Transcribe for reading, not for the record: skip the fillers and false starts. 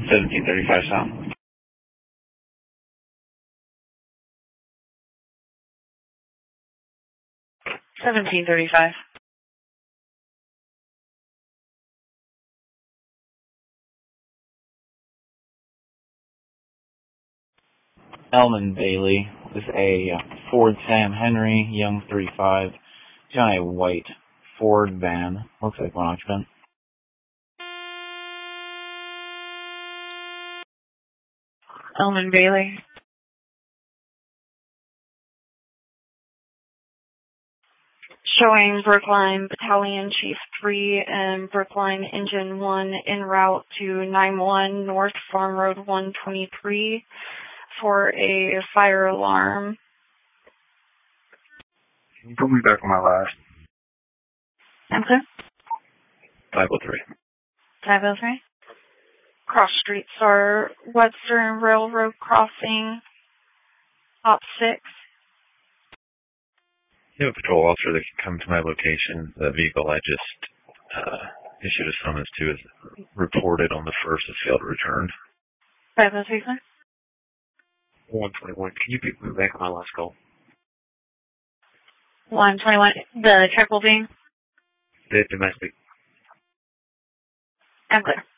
1735 South. 1735. Elman Bailey with a Ford Sam Henry, Young 35, on a white Ford van. Looks like one occupant. Elman Bailey. Showing Brookline Battalion Chief 3 and Brookline Engine 1 en route to 9-1 North Farm Road 123 for a fire alarm. Can you put me back on my last? Okay. 503. 503. Cross streets are Webster and Railroad Crossing, Op 6. You have a patrol officer that can come to my location. The vehicle I just issued a summons to is reported on the 1st as failed to return. 503, sir. 121. Can you pick me back on my last call? 121. The check will be? The domestic. I'm clear.